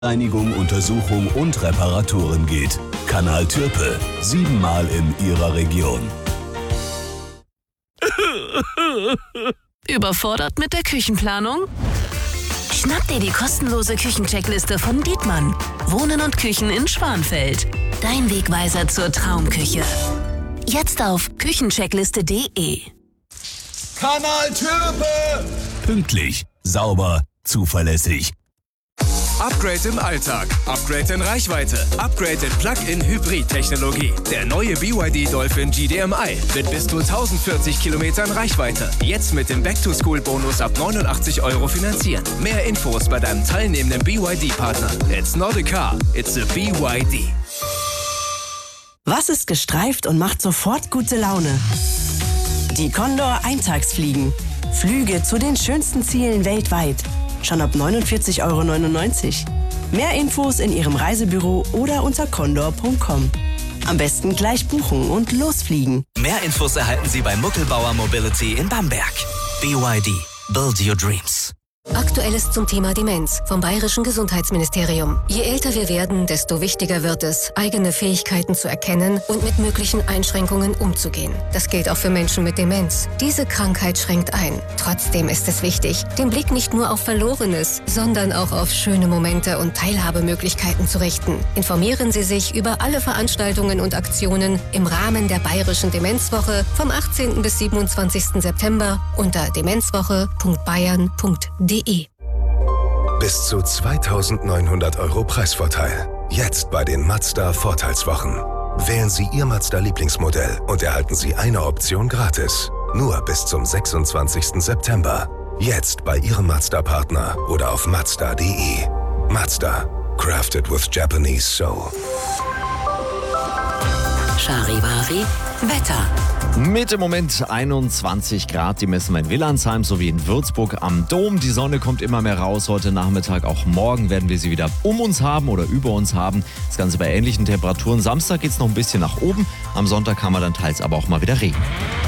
Reinigung, Untersuchung und Reparaturen geht. Kanal Türpe, 7-mal in Ihrer Region. Überfordert mit der Küchenplanung? Schnapp dir die kostenlose Küchencheckliste von Dietmann. Wohnen und Küchen in Schwanfeld. Dein Wegweiser zur Traumküche. Jetzt auf küchencheckliste.de. Kanal Türpe! Pünktlich, sauber, zuverlässig. Upgrade im Alltag, Upgrade in Reichweite, Upgrade in Plug-in-Hybrid-Technologie. Der neue BYD Dolphin GDMI mit bis zu 1040 Kilometern Reichweite. Jetzt mit dem Back-to-School-Bonus ab 89 € finanzieren. Mehr Infos bei deinem teilnehmenden BYD-Partner. It's not a car, it's a BYD. Was ist gestreift und macht sofort gute Laune? Die Condor Eintagsfliegen. Flüge zu den schönsten Zielen weltweit. Schon ab 49,99 €. Mehr Infos in Ihrem Reisebüro oder unter condor.com. Am besten gleich buchen und losfliegen. Mehr Infos erhalten Sie bei Muckelbauer Mobility in Bamberg. BYD. Build your dreams. Aktuelles zum Thema Demenz vom Bayerischen Gesundheitsministerium. Je älter wir werden, desto wichtiger wird es, eigene Fähigkeiten zu erkennen und mit möglichen Einschränkungen umzugehen. Das gilt auch für Menschen mit Demenz. Diese Krankheit schränkt ein. Trotzdem ist es wichtig, den Blick nicht nur auf Verlorenes, sondern auch auf schöne Momente und Teilhabemöglichkeiten zu richten. Informieren Sie sich über alle Veranstaltungen und Aktionen im Rahmen der Bayerischen Demenzwoche vom 18. bis 27. September unter demenzwoche.bayern.de. Bis zu 2.900 € Preisvorteil. Jetzt bei den Mazda Vorteilswochen. Wählen Sie Ihr Mazda-Lieblingsmodell und erhalten Sie eine Option gratis. Nur bis zum 26. September. Jetzt bei Ihrem Mazda-Partner oder auf mazda.de. Mazda. Crafted with Japanese soul. Charivari Wetter. Mit im Moment 21 Grad, die messen wir in Wilhelmsheim sowie in Würzburg am Dom. Die Sonne kommt immer mehr raus. Heute Nachmittag, auch morgen werden wir sie wieder um uns haben oder über uns haben. Das Ganze bei ähnlichen Temperaturen. Samstag geht es noch ein bisschen nach oben. Am Sonntag haben wir dann teils aber auch mal wieder Regen.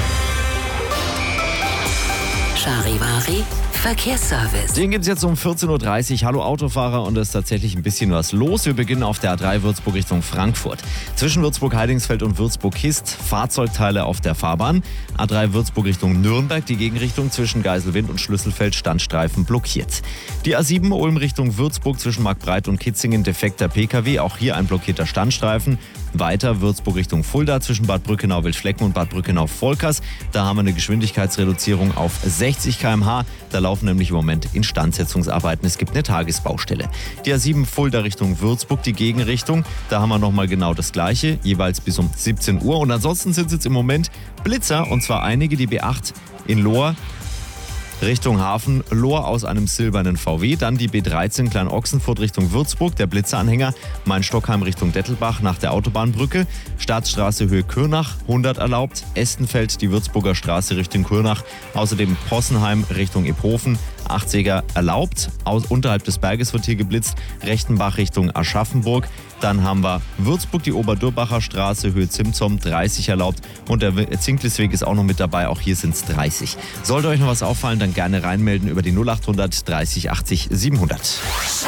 Charivari Verkehrsservice. Den gibt es jetzt um 14.30 Uhr. Hallo Autofahrer, und es ist tatsächlich ein bisschen was los. Wir beginnen auf der A3 Würzburg Richtung Frankfurt. Zwischen Würzburg-Heidingsfeld und Würzburg-Hist Fahrzeugteile auf der Fahrbahn. A3 Würzburg Richtung Nürnberg, die Gegenrichtung zwischen Geiselwind und Schlüsselfeld, Standstreifen blockiert. Die A7 Ulm Richtung Würzburg zwischen Markbreit und Kitzingen, defekter PKW, auch hier ein blockierter Standstreifen. Weiter Würzburg Richtung Fulda zwischen Bad Brückenau-Wildschlecken und Bad Brückenau-Volkers. Da haben wir eine Geschwindigkeitsreduzierung auf 60 km/h. Da laufen nämlich im Moment Instandsetzungsarbeiten. Es gibt eine Tagesbaustelle. Die A7 Fulda Richtung Würzburg, die Gegenrichtung. Da haben wir nochmal genau das Gleiche, jeweils bis um 17 Uhr. Und ansonsten sind es jetzt im Moment Blitzer, und zwar einige. Die B8 in Lohr Richtung Hafen, Lohr aus einem silbernen VW. Dann die B13 Klein-Ochsenfurt Richtung Würzburg, der Blitzeranhänger. Main-Stockheim Richtung Dettelbach nach der Autobahnbrücke. Staatsstraße Höhe Kürnach, 100 erlaubt. Estenfeld, die Würzburger Straße Richtung Kürnach. Außerdem Possenheim Richtung Ephofen, 80er erlaubt. Unterhalb des Berges wird hier geblitzt. Rechtenbach Richtung Aschaffenburg. Dann haben wir Würzburg, die Oberdürbacher Straße, Höhe Zimtzum, 30 erlaubt. Und der Zinklisweg ist auch noch mit dabei, auch hier sind es 30. Sollte euch noch was auffallen, dann gerne reinmelden über die 0800 30 80 700.